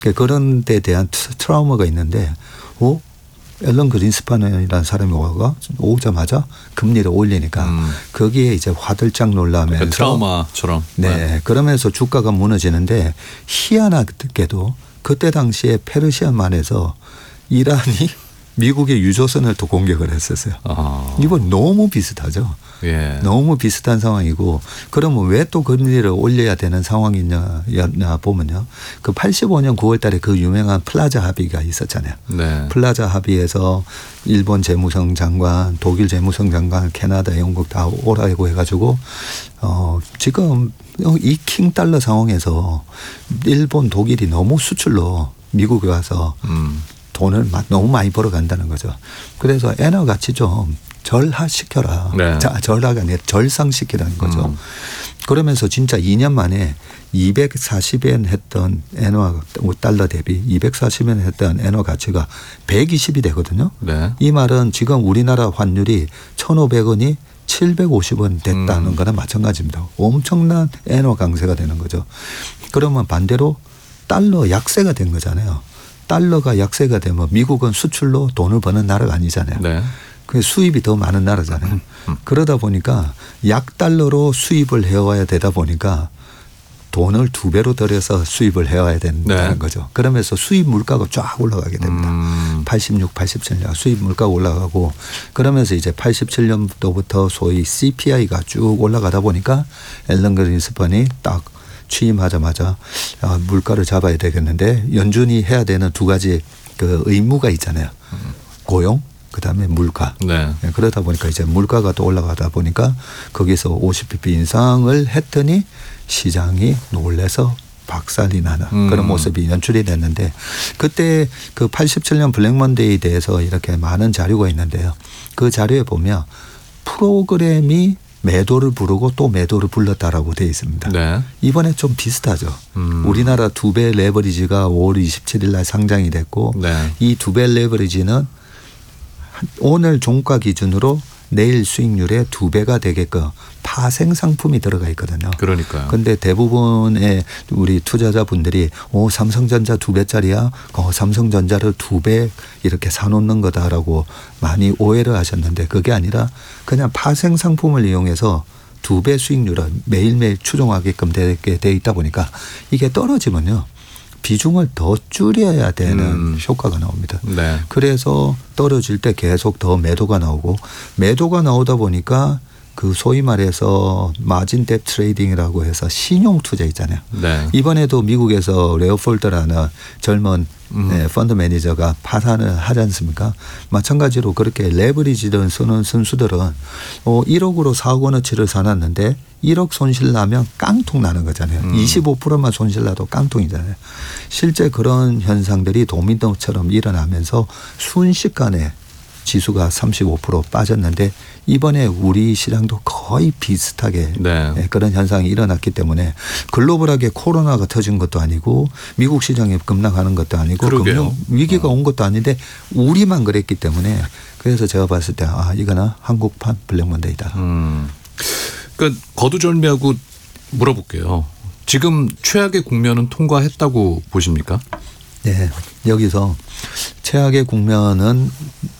그런 데 대한 트라우마가 있는데 앨런 그린스판이라는 사람이 오자마자 금리를 올리니까 거기에 이제 화들짝 놀라면서 그러니까 트라우마처럼. 네. 그러면서 주가가 무너지는데 희한하게도 그때 당시에 페르시아만에서 이란이 미국의 유조선을 또 공격을 했었어요. 이건 너무 비슷하죠. 예. 너무 비슷한 상황이고 그러면 왜 또 금리를 올려야 되는 상황이냐 보면요. 그 85년 9월 달에 그 유명한 플라자 합의가 있었잖아요. 네. 플라자 합의에서 일본 재무성 장관, 독일 재무성 장관, 캐나다, 영국 다 오라고 해가지고 지금 이 킹달러 상황에서 일본, 독일이 너무 수출로 미국에 와서 돈을 너무 많이 벌어간다는 거죠. 그래서 엔화 가치 좀 절하시켜라. 네. 절하가 아니라 절상시키라는 거죠. 그러면서 진짜 2년 만에 240엔 했던 엔화 달러 대비 240엔 했던 엔화 가치가 120이 되거든요. 네. 이 말은 지금 우리나라 환율이 1,500원이 750원 됐다는 거나 마찬가지입니다. 엄청난 엔화 강세가 되는 거죠. 그러면 반대로 달러 약세가 된 거잖아요. 달러가 약세가 되면 미국은 수출로 돈을 버는 나라가 아니잖아요. 네. 그 수입이 더 많은 나라잖아요. 그러다 보니까 약달러로 수입을 해와야 되다 보니까 돈을 2배로 들여서 수입을 해와야 된다는 거죠. 그러면서 수입 물가가 쫙 올라가게 됩니다. 86, 87년 수입 물가가 올라가고 그러면서 이제 87년도부터 소위 CPI가 쭉 올라가다 보니까 앨런 그린스판이 딱 취임하자마자 물가를 잡아야 되겠는데 연준이 해야 되는 두 가지 그 의무가 있잖아요. 고용 그다음에 물가. 네. 그러다 보니까 이제 물가가 또 올라가다 보니까 거기서 50bp 인상을 했더니 시장이 놀래서 박살이 나는 그런 모습이 연출이 됐는데 그때 그 87년 블랙먼데이에 대해서 이렇게 많은 자료가 있는데요. 그 자료에 보면 프로그램이 매도를 부르고 또 매도를 불렀다라고 되어 있습니다. 네. 이번에 좀 비슷하죠. 우리나라 2배 레버리지가 5월 27일 날 상장이 됐고 네. 이 2배 레버리지는 오늘 종가 기준으로 내일 수익률의 2배가 되게끔 파생 상품이 들어가 있거든요. 그러니까요. 그런데 대부분의 우리 투자자분들이 삼성전자 2배짜리야. 삼성전자를 2배 이렇게 사놓는 거다라고 많이 오해를 하셨는데 그게 아니라 그냥 파생 상품을 이용해서 2배 수익률을 매일매일 추정하게끔 되게 돼 있다 보니까 이게 떨어지면요. 비중을 더 줄여야 되는 효과가 나옵니다. 네. 그래서 떨어질 때 계속 더 매도가 나오고 매도가 나오다 보니까 그 소위 말해서 마진 뎁 트레이딩이라고 해서 신용 투자 있잖아요. 네. 이번에도 미국에서 레오폴드라는 젊은 펀드 매니저가 파산을 하지 않습니까? 마찬가지로 그렇게 레버리지를 쓰는 선수들은 1억으로 4억 원어치를 사놨는데 1억 손실 나면 깡통 나는 거잖아요. 25%만 손실 나도 깡통이잖아요. 실제 그런 현상들이 도미노처럼 일어나면서 순식간에 지수가 35% 빠졌는데 이번에 우리 시장도 거의 비슷하게 네. 그런 현상이 일어났기 때문에 글로벌하게 코로나가 터진 것도 아니고 미국 시장이 급락하는 것도 아니고 금융 위기가 온 것도 아닌데 우리만 그랬기 때문에 그래서 제가 봤을 때 이거는 한국판 블랙먼데이다. 그러니까 거두절미하고 물어볼게요. 지금 최악의 국면은 통과했다고 보십니까? 네. 여기서 최악의 국면은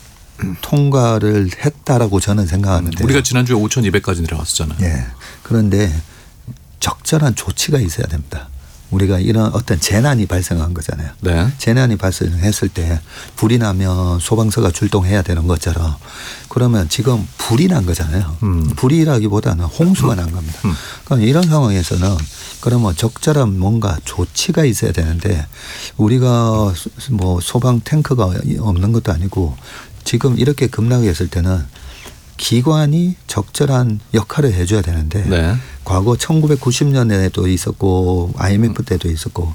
통과를 했다라고 저는 생각하는데 우리가 지난주에 5,200까지 내려왔었잖아요. 네. 그런데 적절한 조치가 있어야 됩니다. 우리가 이런 어떤 재난이 발생한 거잖아요. 네. 재난이 발생했을 때 불이 나면 소방서가 출동해야 되는 것처럼 그러면 지금 불이 난 거잖아요. 불이라기보다는 홍수가 난 겁니다. 그러니까 이런 상황에서는 그러면 적절한 뭔가 조치가 있어야 되는데 우리가 뭐 소방 탱크가 없는 것도 아니고 지금 이렇게 급락했을 때는 기관이 적절한 역할을 해줘야 되는데 네. 과거 1990년에도 있었고 IMF 때도 있었고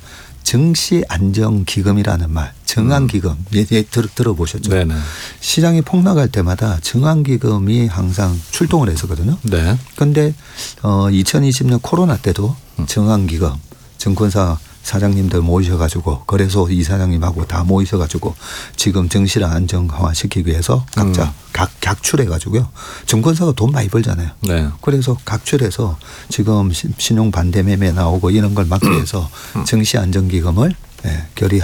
증시안정기금이라는 말 증안기금 들어보셨죠? 네네. 시장이 폭락할 때마다 증안기금이 항상 출동을 했었거든요. 네. 그런데 2020년 코로나 때도 증안기금 증권사 사장님들 모이셔가지고 거래소 이사장님하고 다 모이셔가지고 지금 증시를 안정화시키기 위해서 각자 각출해가지고요. 증권사가 돈 많이 벌잖아요. 네. 그래서 각출해서 지금 신용 반대 매매 나오고 이런 걸 막기 위해서 증시 안정기금을